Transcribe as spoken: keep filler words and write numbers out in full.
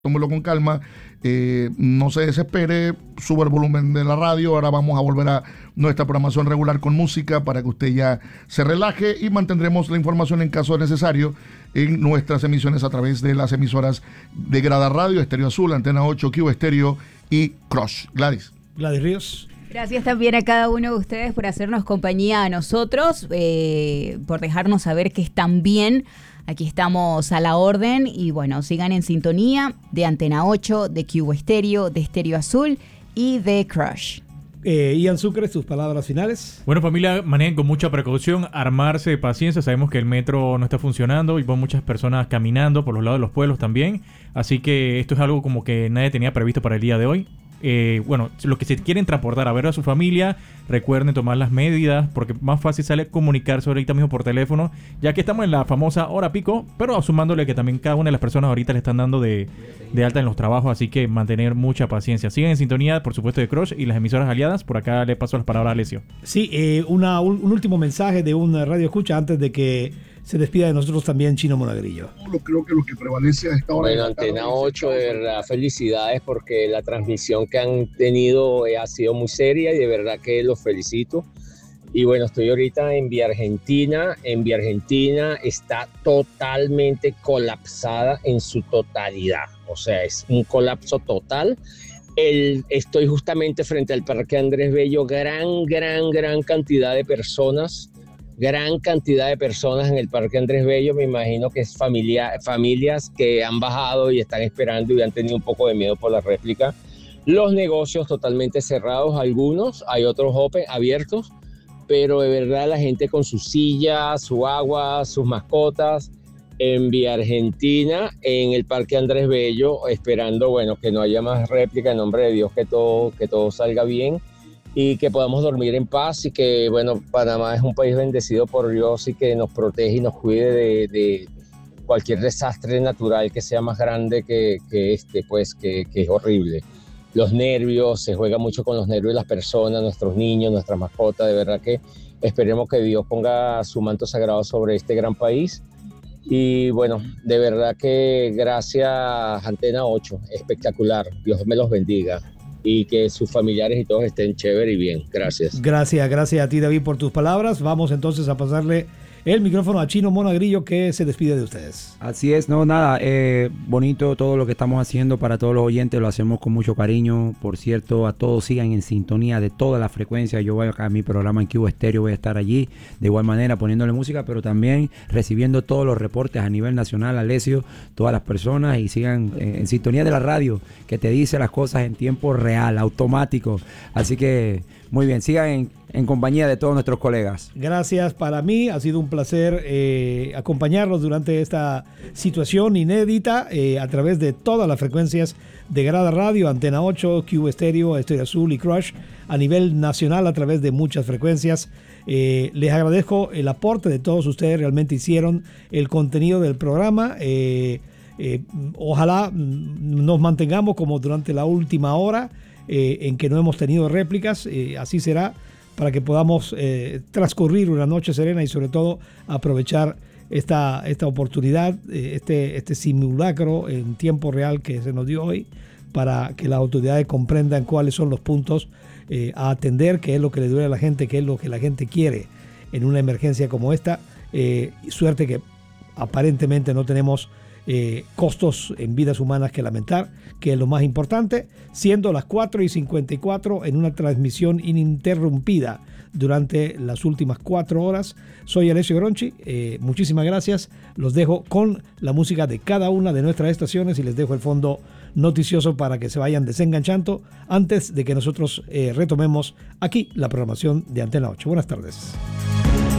tómelo con calma, eh, no se desespere, sube el volumen de la radio. Ahora vamos a volver a nuestra programación regular con música para que usted ya se relaje, y mantendremos la información en caso necesario en nuestras emisiones a través de las emisoras de Grada Radio, Estéreo Azul, Antena ocho, Q Estéreo y Crush. Gladys. Gladys Ríos. Gracias también a cada uno de ustedes por hacernos compañía a nosotros, eh, por dejarnos saber que están bien. Aquí estamos a la orden y bueno, sigan en sintonía de Antena ocho, de Q Estéreo, de Estéreo Azul y de Crush. Eh, Ian Sucre, sus palabras finales. Bueno, familia, manejen con mucha precaución, armarse de paciencia. Sabemos que el metro no está funcionando y van muchas personas caminando por los lados de los pueblos también. Así que esto es algo como que nadie tenía previsto para el día de hoy. Eh, bueno, los que se quieren transportar a ver a su familia, recuerden tomar las medidas, porque más fácil sale comunicarse ahorita mismo por teléfono, ya que estamos en la famosa hora pico, pero asumándole que también cada una de las personas ahorita le están dando de, de alta en los trabajos, así que mantener mucha paciencia. Sigan en sintonía, por supuesto, de Crush y las emisoras aliadas. Por acá le paso las palabras a Alessio. Sí, eh, una, un, un último mensaje de una radio escucha antes de que se despida de nosotros también Chino Monagrillo. Creo que lo que prevalece a esta hora... Bueno, Antena ocho, de verdad, felicidades porque la transmisión que han tenido ha sido muy seria y de verdad que los felicito. Y bueno, estoy ahorita en Vía Argentina. En Vía Argentina está totalmente colapsada en su totalidad. O sea, es un colapso total. El, estoy justamente frente al Parque Andrés Bello. Gran, gran, gran cantidad de personas. Gran cantidad de personas en el Parque Andrés Bello. Me imagino que es familia, familias que han bajado y están esperando y han tenido un poco de miedo por la réplica. Los negocios totalmente cerrados, algunos, hay otros open, abiertos, pero de verdad la gente con sus sillas, su agua, sus mascotas, en Vía Argentina, en el Parque Andrés Bello, esperando, bueno, que no haya más réplica, en nombre de Dios, que todo, que todo salga bien y que podamos dormir en paz, y que, bueno, Panamá es un país bendecido por Dios y que nos protege y nos cuide de, de cualquier desastre natural que sea más grande que, que este, pues, que, que es horrible. Los nervios, se juega mucho con los nervios de las personas, nuestros niños, nuestras mascotas. De verdad que esperemos que Dios ponga su manto sagrado sobre este gran país. Y bueno, de verdad que gracias Antena ocho, espectacular. Dios me los bendiga y que sus familiares y todos estén chévere y bien. Gracias. Gracias, gracias a ti, David, por tus palabras. Vamos entonces a pasarle el micrófono a Chino Monagrillo, que se despide de ustedes. Así es, no, nada, eh, bonito todo lo que estamos haciendo para todos los oyentes, lo hacemos con mucho cariño. Por cierto, a todos sigan en sintonía de todas las frecuencias. Yo voy acá a mi programa en Q Estéreo, voy a estar allí de igual manera poniéndole música, pero también recibiendo todos los reportes a nivel nacional, Alessio, todas las personas, y sigan eh, en sintonía de la radio, que te dice las cosas en tiempo real, automático. Así que muy bien, sigan en, en compañía de todos nuestros colegas. Gracias, para mí ha sido un placer eh, acompañarlos durante esta situación inédita eh, a través de todas las frecuencias de Grada Radio, Antena ocho, Q Estéreo, Estéreo Azul y Crush a nivel nacional a través de muchas frecuencias. Eh, les agradezco el aporte de todos ustedes, realmente hicieron el contenido del programa. Eh, eh, ojalá nos mantengamos como durante la última hora, Eh, en que no hemos tenido réplicas, eh, así será, para que podamos eh, transcurrir una noche serena y sobre todo aprovechar esta, esta oportunidad, eh, este, este simulacro en tiempo real que se nos dio hoy, para que las autoridades comprendan cuáles son los puntos eh, a atender, qué es lo que le duele a la gente, qué es lo que la gente quiere en una emergencia como esta. Eh, suerte que aparentemente no tenemos Eh, costos en vidas humanas que lamentar, que es lo más importante, siendo las cuatro y cincuenta y cuatro en una transmisión ininterrumpida durante las últimas cuatro horas. Soy Alessio Gronchi, eh, muchísimas gracias. Los dejo con la música de cada una de nuestras estaciones y les dejo el fondo noticioso para que se vayan desenganchando antes de que nosotros eh, retomemos aquí la programación de Antena ocho. Buenas tardes.